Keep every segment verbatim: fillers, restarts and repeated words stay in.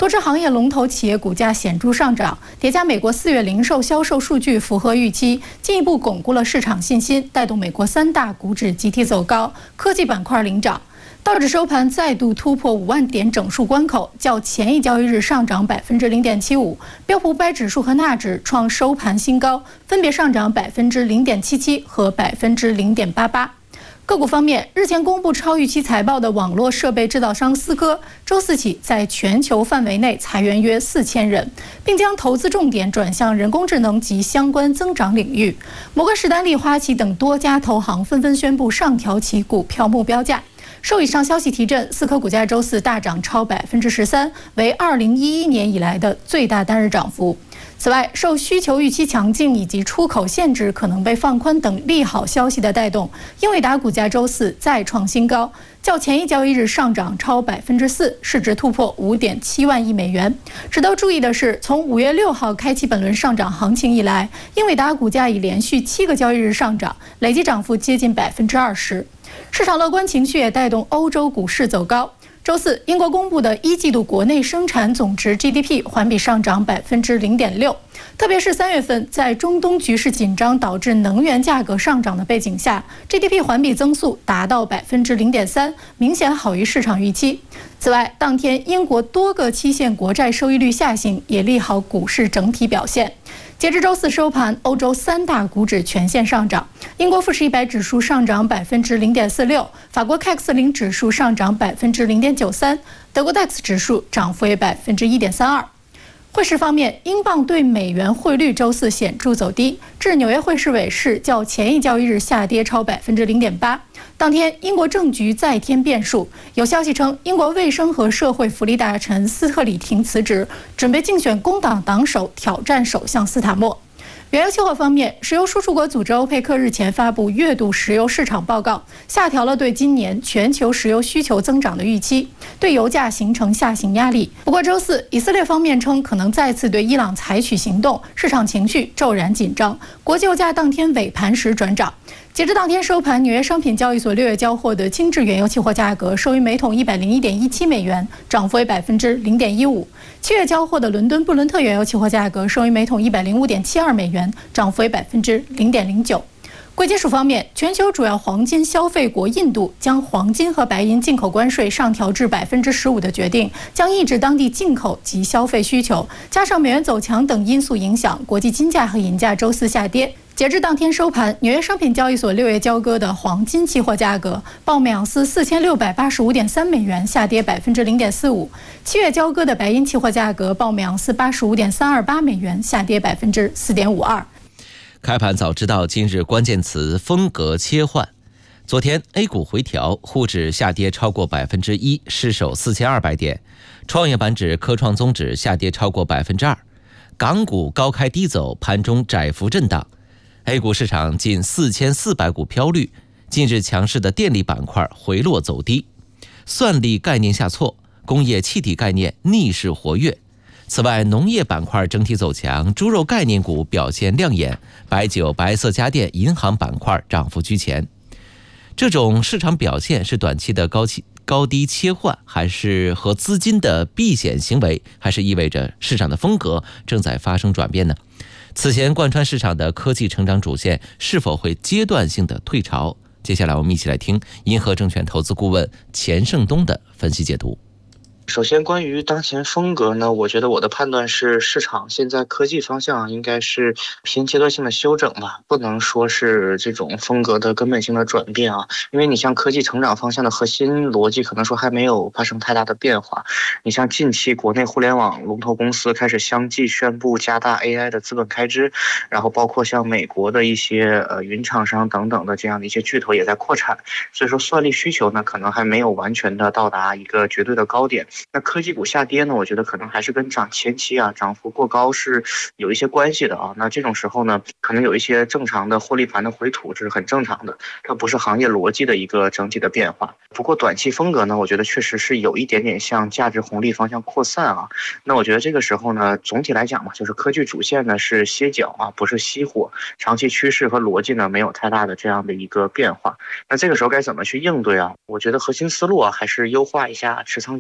多只行业龙头企业股价显著上涨，叠加美国四月零售销售数据符合预期，进一步巩固了市场信心，带动美国三大股指集体走高，科技板块领涨。道指收盘再度突破五万点整数关口，较前一交易日上涨百分之零点七五。标普五百指数和纳指创收盘新高，分别上涨百分之零点七七和百分之零点八八。个股方面，日前公布超预期财报的网络设备制造商思科，周四起在全球范围内裁员约四千人，并将投资重点转向人工智能及相关增长领域。摩根士丹利、花旗等多家投行纷纷宣布上调其股票目标价。受以上消息提振，思科股价周四大涨超百分之十三，为二零一一年以来的最大单日涨幅。此外，受需求预期强劲以及出口限制可能被放宽等利好消息的带动，英伟达股价周四再创新高，较前一交易日上涨超百分之四，市值突破五点七万亿美元。值得注意的是，从五月六号开启本轮上涨行情以来，英伟达股价已连续七个交易日上涨，累计涨幅接近百分之二十。市场乐观情绪也带动欧洲股市走高。周四，英国公布的一季度国内生产总值 G D P 环比上涨百分之零点六，特别是三月份，在中东局势紧张导致能源价格上涨的背景下 ，G D P 环比增速达到百分之零点三，明显好于市场预期。此外，当天英国多个期限国债收益率下行，也利好股市整体表现。截至周四收盘，欧洲三大股指全线上涨，英国富时一百指数上涨百分之零点四六，法国 C A C 四零指数上涨百分之零点九三，德国 D A X 指数涨幅为百分之一点三二。汇市方面，英镑对美元汇率周四显著走低，至纽约汇市尾市较前一交易日下跌超百分之零点八。当天，英国政局再添变数，有消息称，英国卫生和社会福利大臣斯特里廷辞职，准备竞选工党党首，挑战首相斯塔默。原油期货方面，石油输出国组织欧佩克日前发布月度石油市场报告，下调了对今年全球石油需求增长的预期，对油价形成下行压力。不过周四，以色列方面称可能再次对伊朗采取行动，市场情绪骤然紧张，国际油价当天尾盘时转涨。截至当天收盘，纽约商品交易所六月交货的轻质原油期货价格收于每桶一百零一点一七美元，涨幅为百分之零点一五。七月交货的伦敦布伦特原油期货价格收于每桶一百零五点七二美元，涨幅为百分之零点零九。贵金属方面，全球主要黄金消费国印度将黄金和白银进口关税上调至百分之十五的决定，将抑制当地进口及消费需求，加上美元走强等因素影响，国际金价和银价周四下跌。截至当天收盘，纽约商品交易所六月交割的黄金期货价格报每盎司四千六百八十五点三美元，下跌百分之零点四五；七月交割的白银期货价格报每盎司八十五点三二八美元，下跌百分之四点五二。 开盘早知道今日关键词风格切换。昨天 A 股回调，沪指下跌超过百分之一，失守四千二百点；创业板指、科创综指下跌超过百分之二。港股高开低走，盘中窄幅震荡。A 股市场近四千四百股飘绿，近日强势的电力板块回落走低，算力概念下挫，工业气体概念逆势活跃。此外，农业板块整体走强，猪肉概念股表现亮眼，白酒、白色家电、银行板块涨幅居前。这种市场表现是短期的高期高低切换，还是和资金的避险行为，还是意味着市场的风格正在发生转变呢？此前贯穿市场的科技成长主线是否会阶段性的退潮？接下来我们一起来听银河证券投资顾问钱胜东的分析解读。 首先，关于当前风格呢，我觉得我的判断是，市场现在科技方向应该是偏阶段性的修整吧，不能说是这种风格的根本性的转变啊。因为你像科技成长方向的核心逻辑，可能说还没有发生太大的变化。你像近期国内互联网龙头公司开始相继宣布加大 A I 的资本开支，然后包括像美国的一些呃云厂商等等的这样的一些巨头也在扩产，所以说算力需求呢，可能还没有完全的到达一个绝对的高点。那科技股下跌呢，我觉得可能还是跟涨前期啊涨幅过高是有一些关系的啊。那这种时候呢，可能有一些正常的获利盘的回吐，这是很正常的，它不是行业逻辑的一个整体的变化。不过短期风格呢，我觉得确实是有一点点向价值红利方向扩散啊。那我觉得这个时候呢，总体来讲嘛，就是科技主线呢是歇脚啊，不是熄火，长期趋势和逻辑呢没有太大的这样的一个变化。那这个时候该怎么去应对啊？我觉得核心思路啊，还是优化一下持仓结构。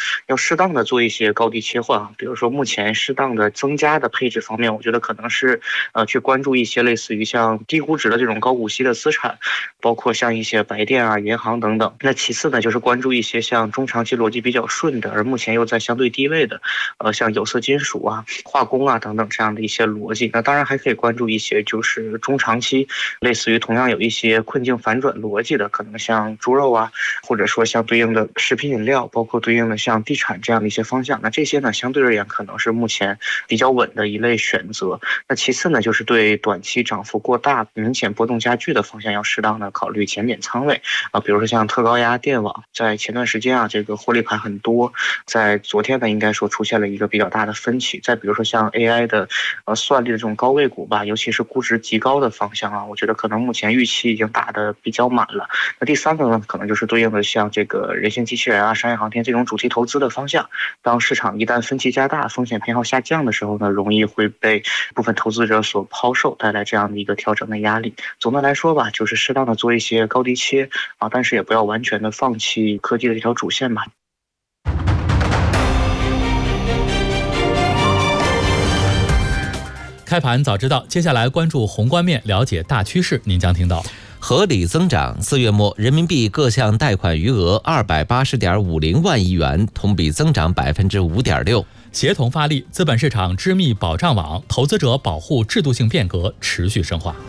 要适当的做一些高低切换，比如说目前适当的增加的配置方面，我觉得可能是呃去关注一些类似于像低估值的这种高股息的资产，包括像一些白电啊、银行等等。那其次呢，就是关注一些像中长期逻辑比较顺的，而目前又在相对低位的，呃，像有色金属啊、化工啊等等这样的一些逻辑。那当然还可以关注一些就是中长期，类似于同样有一些困境反转逻辑的，可能像猪肉啊，或者说相对应的食品饮料，包括对应的像地产这样的一些方向。那这些呢，相对而言可能是目前比较稳的一类选择。那其次呢，就是对短期涨幅过大、明显波动加剧的方向，要适当的考虑减点仓位啊，比如说像特高压电网，在前段时间啊，这个获利盘很多，在昨天呢，应该说出现了一个比较大的分歧。再比如说像 A I 的呃算力的这种高位股吧，尤其是估值极高的方向啊，我觉得可能目前预期已经打得比较满了。那第三个呢，可能就是对应的像这个人形机器人啊、商业航天这种主题投资的方向。当市场一旦分歧加大、风险偏好下降的时候呢，容易会被部分投资者所抛售，带来这样的一个调整的压力。总的来说吧，就是适当的做一些高低切啊，但是也不要完全的放弃科技的这条主线吧。 开盘早知道，接下来关注宏观面，了解大趋势。您将听到合理增长，四月末人民币各项贷款余额二百八十点五零万亿元，同比增长百分之五点六。 协同发力，资本市场织密保障网，投资者保护制度性变革持续深化。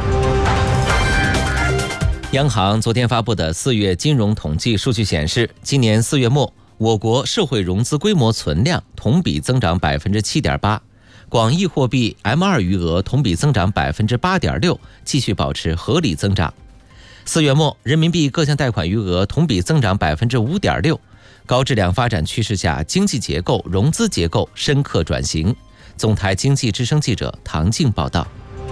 央行昨天发布的四月金融统计数据显示，今年四月末，我国社会融资规模存量同比增长百分之七点八。广义货币 M 二 余额同比增长百分之八点六，继续保持合理增长。四月末，人民币各项贷款余额同比增长百分之五点六。高质量发展趋势下，经济结构、融资结构深刻转型。总台经济之声记者唐静报道。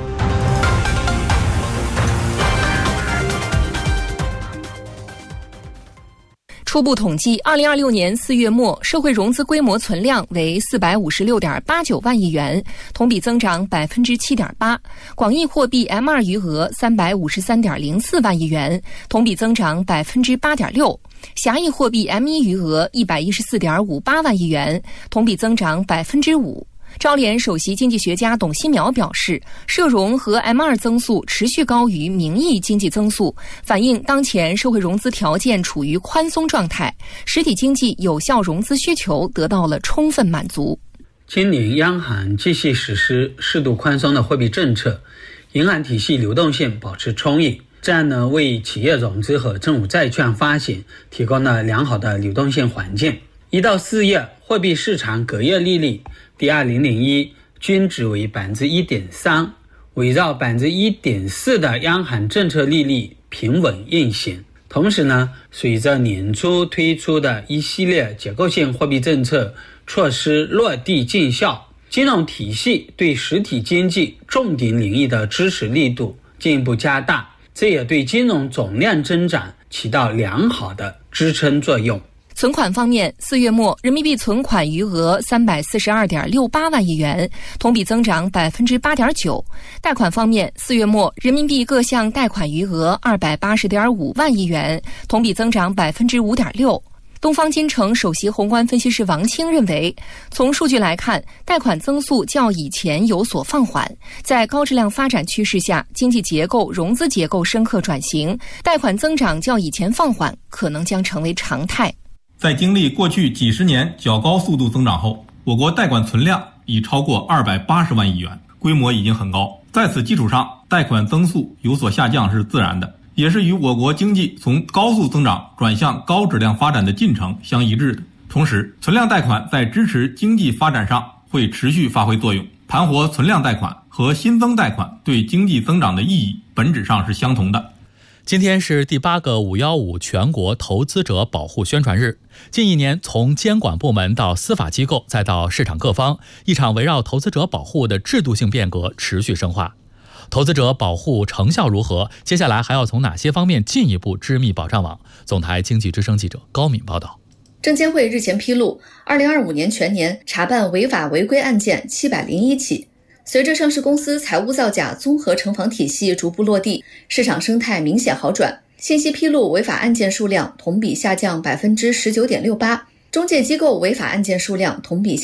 初步统计，二零二六年四月末，社会融资规模存量为四百五十六点八九万亿元，同比增长百分之七点八。广义货币 M 二 余额三百五十三点零四万亿元，同比增长百分之八点六。狭义货币 M 一 余额一百一十四点五八万亿元，同比增长百分之五。招联首席经济学家董希苗表示，社融和 M 二 增速持续高于名义经济增速，反映当前社会融资条件处于宽松状态，实体经济有效融资需求得到了充分满足。 今年央行继续实施适度宽松的货币政策，银行体系流动性保持充裕，这样呢，为企业融资和政府债券发行提供了良好的流动性环境。一到四月，货币市场隔夜利率 D 二零零一 均值为 百分之一点三， 围绕 百分之一点四 的央行政策利率平稳运行。同时呢，随着年初推出的一系列结构性货币政策措施落地见效，金融体系对实体经济重点领域的支持力度进一步加大，这也对金融总量增长起到良好的支撑作用。 存款方面，四月末人民币存款余额三百四十二点六八万亿元，同比增长百分之八点九。贷款方面，四月末人民币各项贷款余额二百八十点五万亿元，同比增长百分之五点六。东方金城首席宏观分析师王清认为，从数据来看，贷款增速较以前有所放缓，在高质量发展趋势下，经济结构、融资结构深刻转型，贷款增长较以前放缓，可能将成为常态。 在经历过去几十年较高速度增长后，我国贷款存量已超过二百八十万亿元，规模已经很高。在此基础上，贷款增速有所下降是自然的，也是与我国经济从高速增长转向高质量发展的进程相一致的。同时，存量贷款在支持经济发展上会持续发挥作用。盘活存量贷款和新增贷款对经济增长的意义本质上是相同的。 今天是第八个五一五全国投资者保护宣传日。近一年，从监管部门到司法机构，再到市场各方，一场围绕投资者保护的制度性变革持续深化。投资者保护成效如何？接下来还要从哪些方面进一步织密保障网？总台经济之声记者高敏报道。 证监会日前披露，二零二五年全年查办违法违规案件七百零一起。随着上市公司财务造假综合惩罚体系逐步落地，市场生态明显好转，信息披露违法案件数量同比下降百分之十九点六八， 中介机构违法案件数量同比下